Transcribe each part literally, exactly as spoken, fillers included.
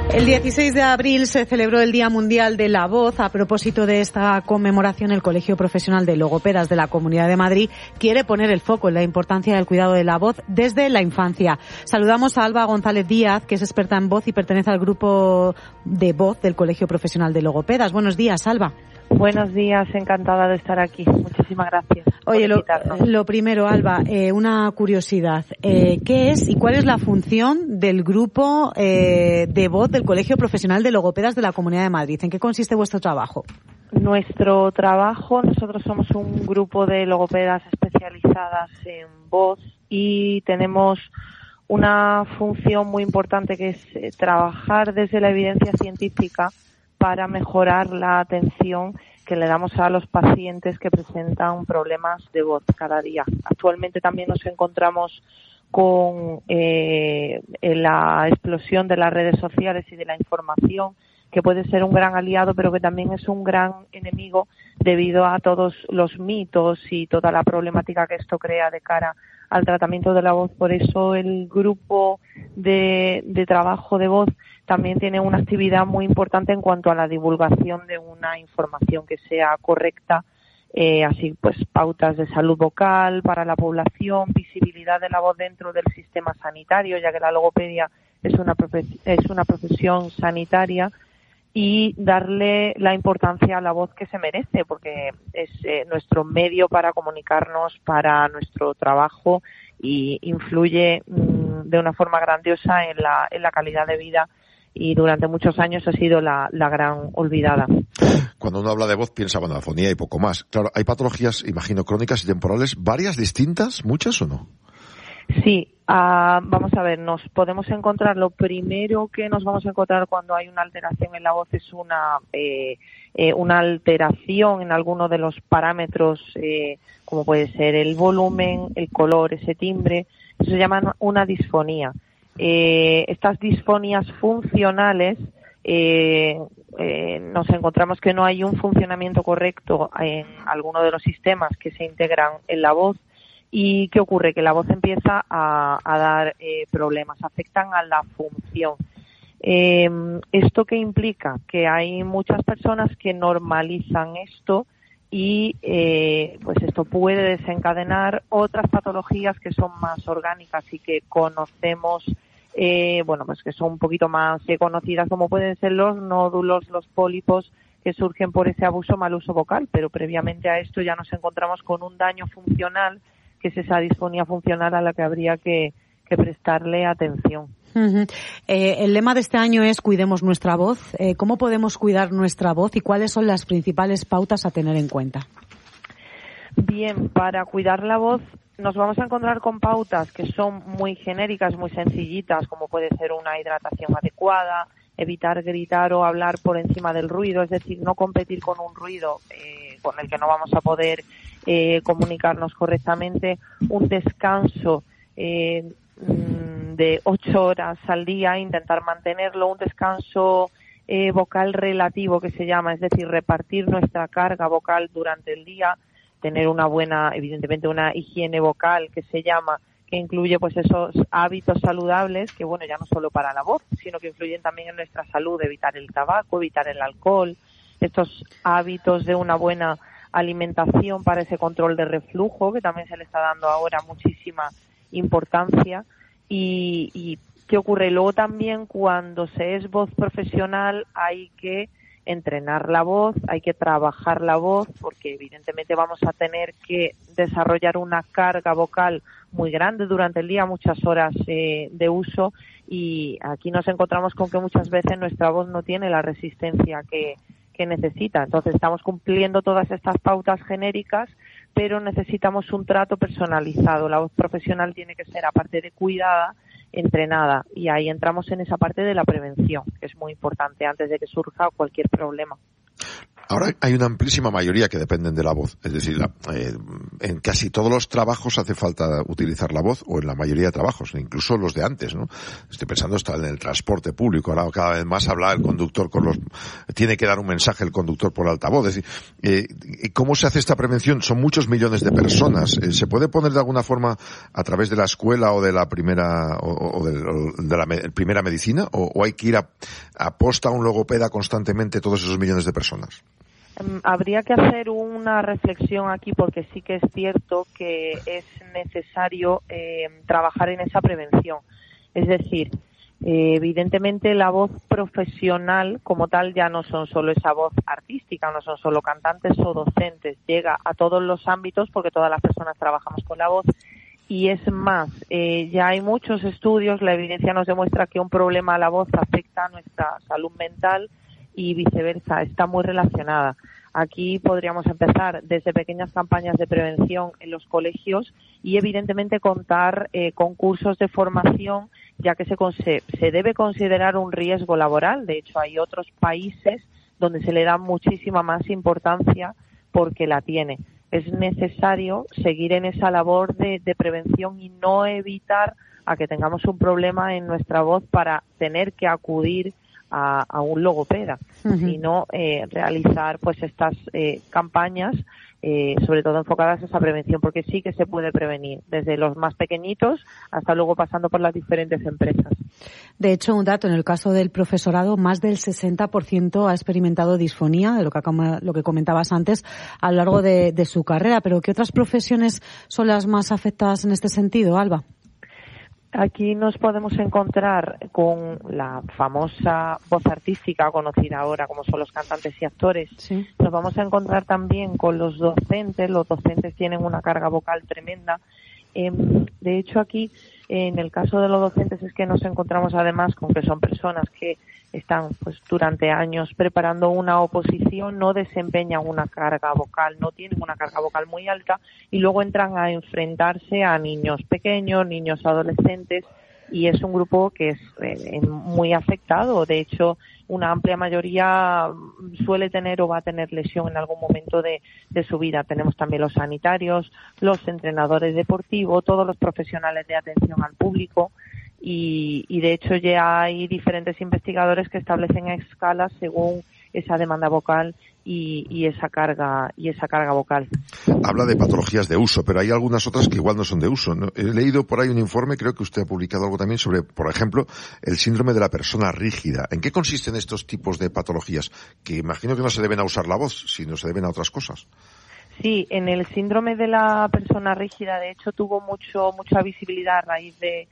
El dieciséis de abril se celebró el Día Mundial de la Voz. A propósito de esta conmemoración, el Colegio Profesional de Logopedas de la Comunidad de Madrid quiere poner el foco en la importancia del cuidado de la voz desde la infancia. Saludamos a Alba González Díaz, que es experta en voz y pertenece al grupo de voz del Colegio Profesional de Logopedas. Buenos días, Alba. Buenos días, encantada de estar aquí. Muchísimas gracias. Oye, lo, lo primero, Alba, eh, una curiosidad. Eh, ¿Qué es y cuál es la función del grupo eh, de voz del Colegio Profesional de Logopedas de la Comunidad de Madrid? ¿En qué consiste vuestro trabajo? Nuestro trabajo, nosotros somos un grupo de logopedas especializadas en voz y tenemos una función muy importante que es eh, trabajar desde la evidencia científica para mejorar la atención que le damos a los pacientes que presentan problemas de voz cada día. Actualmente también nos encontramos con eh, la explosión de las redes sociales y de la información, que puede ser un gran aliado, pero que también es un gran enemigo debido a todos los mitos y toda la problemática que esto crea de cara al tratamiento de la voz. Por eso el grupo de, de trabajo de voz también tiene una actividad muy importante en cuanto a la divulgación de una información que sea correcta, eh, así pues pautas de salud vocal para la población, visibilidad de la voz dentro del sistema sanitario, ya que la logopedia es una profe- es una profesión sanitaria, y darle la importancia a la voz que se merece, porque es eh, nuestro medio para comunicarnos, para nuestro trabajo, y influye mmm, de una forma grandiosa en la, en la calidad de vida, y durante muchos años ha sido la, la gran olvidada. Cuando uno habla de voz piensa, bueno, afonía y poco más. Claro, hay patologías, imagino, crónicas y temporales, varias distintas, muchas o no. Sí, uh, vamos a ver, nos podemos encontrar, lo primero que nos vamos a encontrar cuando hay una alteración en la voz es una eh, eh, una alteración en alguno de los parámetros, eh, como puede ser el volumen, el color, ese timbre. Eso se llama una disfonía. Eh, estas disfonías funcionales, eh, eh, nos encontramos que no hay un funcionamiento correcto en alguno de los sistemas que se integran en la voz. ¿Y qué ocurre? Que la voz empieza a, a dar eh, problemas, afectan a la función. Eh, ¿Esto qué implica? Que hay muchas personas que normalizan esto y eh, pues esto puede desencadenar otras patologías que son más orgánicas y que conocemos, eh, bueno, pues que son un poquito más eh, conocidas, como pueden ser los nódulos, los pólipos, que surgen por ese abuso mal uso vocal, pero previamente a esto ya nos encontramos con un daño funcional, que es esa disfonía funcional a la que habría que, que prestarle atención. Uh-huh. Eh, el lema de este año es Cuidemos nuestra voz. Eh, ¿Cómo podemos cuidar nuestra voz y cuáles son las principales pautas a tener en cuenta? Bien, para cuidar la voz nos vamos a encontrar con pautas que son muy genéricas, muy sencillitas, como puede ser una hidratación adecuada, evitar gritar o hablar por encima del ruido, es decir, no competir con un ruido eh, con el que no vamos a poder eh, comunicarnos correctamente, un descanso eh, de ocho horas al día, intentar mantenerlo, un descanso eh, vocal relativo que se llama, es decir, repartir nuestra carga vocal durante el día, tener una buena, evidentemente una higiene vocal que se llama, que incluye pues esos hábitos saludables que, bueno, ya no solo para la voz, sino que influyen también en nuestra salud, evitar el tabaco, evitar el alcohol, estos hábitos de una buena alimentación para ese control de reflujo, que también se le está dando ahora muchísima importancia. Y, y ¿qué ocurre? Luego también cuando se es voz profesional hay que entrenar la voz, hay que trabajar la voz, porque evidentemente vamos a tener que desarrollar una carga vocal muy grande durante el día, muchas horas eh, de uso, y aquí nos encontramos con que muchas veces nuestra voz no tiene la resistencia que, que necesita. Entonces estamos cumpliendo todas estas pautas genéricas, pero necesitamos un trato personalizado. La voz profesional tiene que ser, aparte de cuidada, entrenada, y ahí entramos en esa parte de la prevención, que es muy importante antes de que surja cualquier problema. Ahora hay una amplísima mayoría que dependen de la voz, es decir, la, eh, en casi todos los trabajos hace falta utilizar la voz, o en la mayoría de trabajos, incluso los de antes, ¿no? Estoy pensando hasta en el transporte público, ahora cada vez más habla el conductor con los, tiene que dar un mensaje el conductor por altavoz, es decir, eh, ¿cómo se hace esta prevención? Son muchos millones de personas, eh, ¿se puede poner de alguna forma a través de la escuela o de la primera, o, o de, o de la me, primera medicina, o, o hay que ir a, a posta a un logopeda constantemente todos esos millones de personas? Habría que hacer una reflexión aquí, porque sí que es cierto que es necesario eh, trabajar en esa prevención. Es decir, eh, evidentemente la voz profesional como tal ya no son solo esa voz artística, no son solo cantantes o docentes, llega a todos los ámbitos porque todas las personas trabajamos con la voz. Y es más, eh, ya hay muchos estudios, la evidencia nos demuestra que un problema a la voz afecta a nuestra salud mental y viceversa, está muy relacionada. Aquí podríamos empezar desde pequeñas campañas de prevención en los colegios y evidentemente contar eh, con cursos de formación, ya que se, se debe considerar un riesgo laboral. De hecho, hay otros países donde se le da muchísima más importancia porque la tiene. Es necesario seguir en esa labor de, de prevención y no evitar a que tengamos un problema en nuestra voz para tener que acudir A, a un logopeda, uh-huh. sino eh, realizar pues estas eh, campañas, eh, sobre todo enfocadas a esa prevención, porque sí que se puede prevenir, desde los más pequeñitos hasta luego pasando por las diferentes empresas. De hecho, un dato, en el caso del profesorado, más del sesenta por ciento ha experimentado disfonía, de lo que, lo que comentabas antes, a lo largo de, de su carrera. Pero ¿qué otras profesiones son las más afectadas en este sentido, Alba? Aquí nos podemos encontrar con la famosa voz artística, conocida ahora como son los cantantes y actores. Sí. Nos vamos a encontrar también con los docentes. Los docentes tienen una carga vocal tremenda. Eh, de hecho, aquí, en el caso de los docentes, es que nos encontramos además con que son personas que están pues durante años preparando una oposición, no desempeñan una carga vocal, no tienen una carga vocal muy alta y luego entran a enfrentarse a niños pequeños, niños adolescentes, y es un grupo que es eh, muy afectado. De hecho, una amplia mayoría suele tener o va a tener lesión en algún momento de, de su vida. Tenemos también los sanitarios, los entrenadores deportivos, todos los profesionales de atención al público. Y, y de hecho ya hay diferentes investigadores que establecen escalas según esa demanda vocal y, y esa carga y esa carga vocal. Habla de patologías de uso, pero hay algunas otras que igual no son de uso, ¿no? He leído por ahí un informe, creo que usted ha publicado algo también sobre, por ejemplo, el síndrome de la persona rígida. ¿En qué consisten estos tipos de patologías? Que imagino que no se deben a usar la voz, sino se deben a otras cosas. Sí, en el síndrome de la persona rígida, de hecho, tuvo mucho mucha visibilidad a raíz de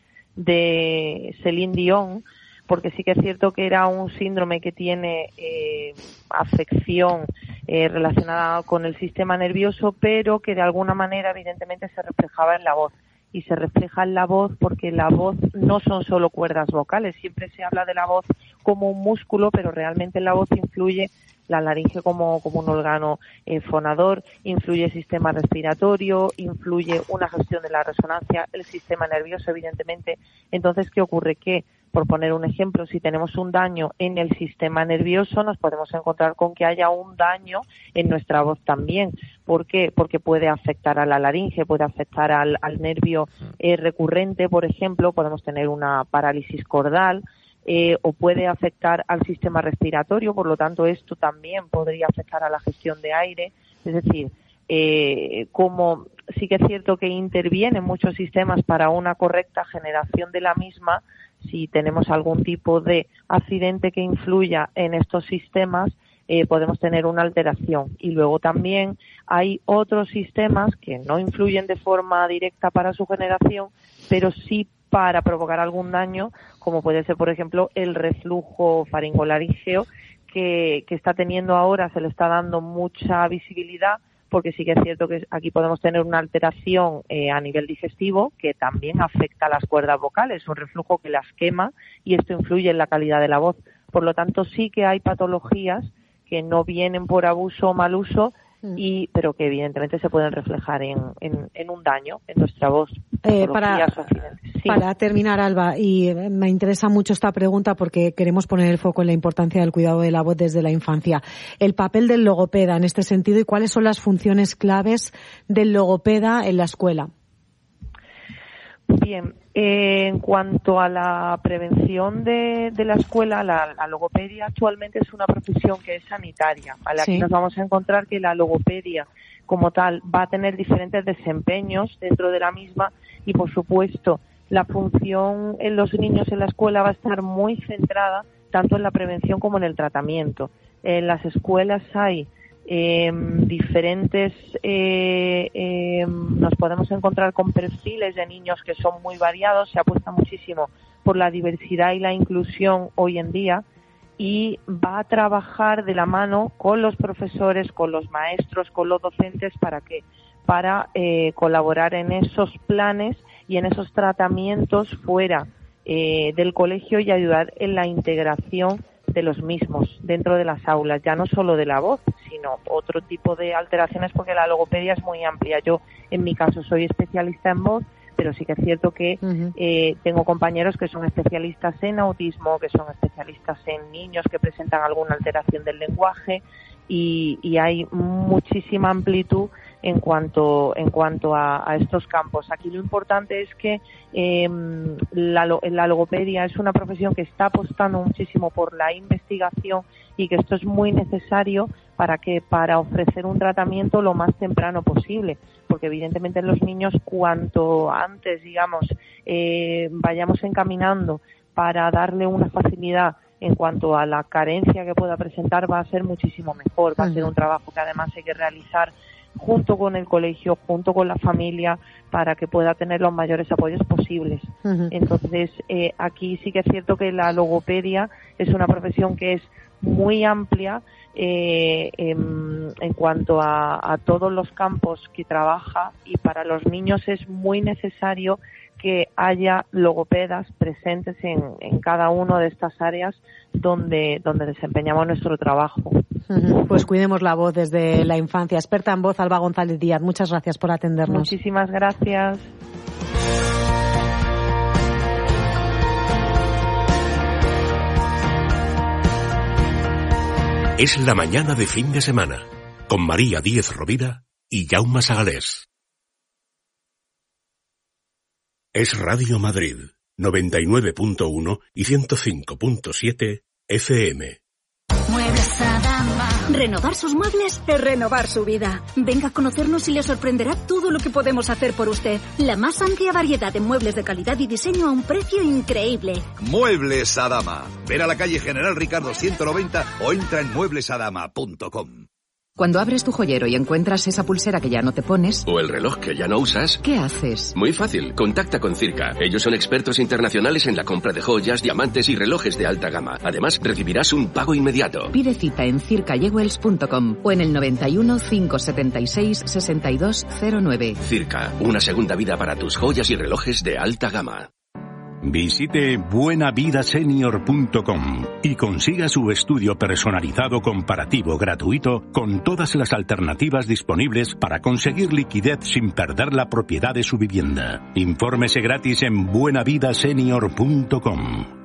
de Celine Dion, porque sí que es cierto que era un síndrome que tiene eh, afección eh, relacionada con el sistema nervioso, pero que de alguna manera evidentemente se reflejaba en la voz. Y se refleja en la voz porque la voz no son solo cuerdas vocales, siempre se habla de la voz como un músculo, pero realmente en la voz influye la laringe como, como un órgano eh, fonador, influye el sistema respiratorio, influye una gestión de la resonancia, el sistema nervioso, evidentemente. Entonces, ¿qué ocurre? Que, por poner un ejemplo, si tenemos un daño en el sistema nervioso, nos podemos encontrar con que haya un daño en nuestra voz también. ¿Por qué? Porque puede afectar a la laringe, puede afectar al, al nervio eh, recurrente, por ejemplo, podemos tener una parálisis cordal, Eh, o puede afectar al sistema respiratorio, por lo tanto esto también podría afectar a la gestión de aire. Es decir, eh, como sí que es cierto que intervienen muchos sistemas para una correcta generación de la misma, si tenemos algún tipo de accidente que influya en estos sistemas, eh, podemos tener una alteración. Y luego también hay otros sistemas que no influyen de forma directa para su generación, pero sí para provocar algún daño, como puede ser, por ejemplo, el reflujo faringolaríngeo, que, que está teniendo ahora, se le está dando mucha visibilidad, porque sí que es cierto que aquí podemos tener una alteración eh, a nivel digestivo que también afecta a las cuerdas vocales, un reflujo que las quema y esto influye en la calidad de la voz. Por lo tanto, sí que hay patologías que no vienen por abuso o mal uso, y pero que evidentemente se pueden reflejar en, en, en un daño en nuestra voz. Eh, para, sí. para terminar, Alba, y me interesa mucho esta pregunta porque queremos poner el foco en la importancia del cuidado de la voz desde la infancia. El papel del logopeda en este sentido y cuáles son las funciones claves del logopeda en la escuela. Bien, eh, en cuanto a la prevención de, de la escuela, la, la logopedia actualmente es una profesión que es sanitaria. ¿Vale? Aquí sí. Nos vamos a encontrar que la logopedia como tal va a tener diferentes desempeños dentro de la misma y, por supuesto, la función en los niños en la escuela va a estar muy centrada tanto en la prevención como en el tratamiento. En las escuelas hay Eh, diferentes, eh, eh, nos podemos encontrar con perfiles de niños que son muy variados, se apuesta muchísimo por la diversidad y la inclusión hoy en día y va a trabajar de la mano con los profesores, con los maestros, con los docentes, ¿para qué? Para eh, colaborar en esos planes y en esos tratamientos fuera eh, del colegio y ayudar en la integración de los mismos dentro de las aulas, ya no solo de la voz, sino otro tipo de alteraciones, porque la logopedia es muy amplia. Yo, en mi caso, soy especialista en voz, pero sí que es cierto que uh-huh. eh, tengo compañeros que son especialistas en autismo, que son especialistas en niños que presentan alguna alteración del lenguaje y, y hay muchísima amplitud en cuanto en cuanto a, a estos campos. Aquí lo importante es que eh, la, la logopedia es una profesión que está apostando muchísimo por la investigación y que esto es muy necesario para que para ofrecer un tratamiento lo más temprano posible, porque evidentemente en los niños cuanto antes, digamos, eh, vayamos encaminando para darle una facilidad en cuanto a la carencia que pueda presentar, va a ser muchísimo mejor. Va a ser un trabajo que además hay que realizar junto con el colegio, junto con la familia, para que pueda tener los mayores apoyos posibles. Uh-huh. Entonces, eh, aquí sí que es cierto que la logopedia es una profesión que es muy amplia eh, en, en cuanto a, a todos los campos que trabaja, y para los niños es muy necesario que haya logopedas presentes en, en cada una de estas áreas donde, donde desempeñamos nuestro trabajo. Uh-huh. Pues cuidemos la voz desde la infancia. Experta en voz, Alba González Díaz, muchas gracias por atendernos. Muchísimas gracias. Es la mañana de fin de semana, con María Díez Rovira y Jaume Sagalés. Es Radio Madrid, noventa y nueve punto uno y ciento cinco punto siete F M. Muebles Adama. Renovar sus muebles es renovar su vida. Venga a conocernos y le sorprenderá todo lo que podemos hacer por usted. La más amplia variedad de muebles de calidad y diseño a un precio increíble. Muebles Adama. Ven a la calle General Ricardo ciento noventa o entra en muebles adama punto com. Cuando abres tu joyero y encuentras esa pulsera que ya no te pones... o el reloj que ya no usas... ¿qué haces? Muy fácil, contacta con Circa. Ellos son expertos internacionales en la compra de joyas, diamantes y relojes de alta gama. Además, recibirás un pago inmediato. Pide cita en circa jewels punto com o en el noventa y uno, cinco setenta y seis, sesenta y dos cero nueve. Circa, una segunda vida para tus joyas y relojes de alta gama. Visite buena vida senior punto com y consiga su estudio personalizado comparativo gratuito con todas las alternativas disponibles para conseguir liquidez sin perder la propiedad de su vivienda. Infórmese gratis en buena vida senior punto com.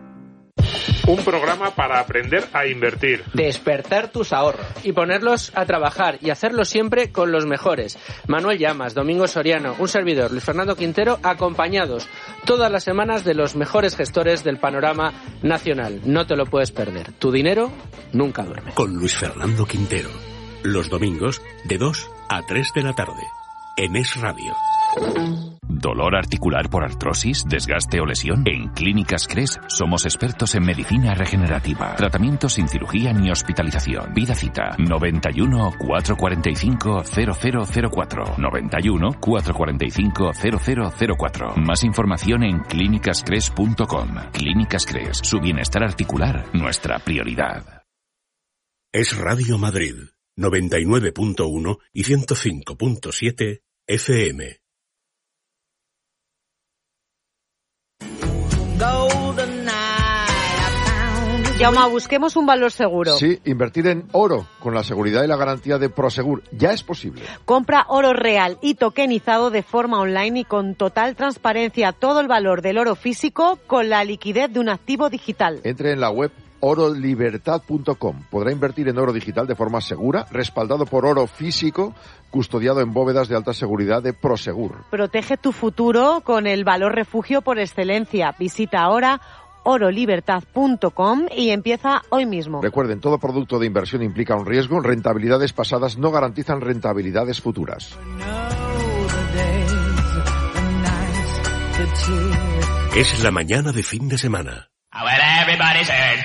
Un programa para aprender a invertir. Despertar tus ahorros y ponerlos a trabajar y hacerlo siempre con los mejores. Manuel Llamas, Domingo Soriano, un servidor, Luis Fernando Quintero, acompañados todas las semanas de los mejores gestores del panorama nacional. No te lo puedes perder. Tu dinero nunca duerme. Con Luis Fernando Quintero. Los domingos de dos a tres de la tarde. En Es Radio. ¿Dolor articular por artrosis, desgaste o lesión? En Clínicas Cres somos expertos en medicina regenerativa. Tratamiento sin cirugía ni hospitalización. Vida cita noventa y uno, cuatrocientos cuarenta y cinco, cero cero cero cuatro. noventa y uno, cuatrocientos cuarenta y cinco, cero cero cero cuatro. Más información en clínicas cres punto com. Clínicas Cres, su bienestar articular, nuestra prioridad. Es Radio Madrid, noventa y nueve punto uno y ciento cinco punto siete F M. Jaume, busquemos un valor seguro. Sí, invertir en oro con la seguridad y la garantía de Prosegur. Ya es posible. Compra oro real y tokenizado de forma online y con total transparencia. Todo el valor del oro físico con la liquidez de un activo digital. Entre en la web oro libertad punto com. Podrá invertir en oro digital de forma segura, respaldado por oro físico, custodiado en bóvedas de alta seguridad de Prosegur. Protege tu futuro con el valor refugio por excelencia. Visita ahora oro libertad punto com y empieza hoy mismo. Recuerden, todo producto de inversión implica un riesgo. Rentabilidades pasadas no garantizan rentabilidades futuras. Es la mañana de fin de semana.